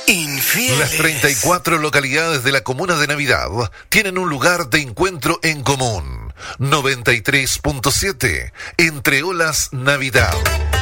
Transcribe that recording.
Infieles. Las 34 localidades de la comuna de Navidad tienen un lugar de encuentro en común. 93.7 Entre Olas Navidad.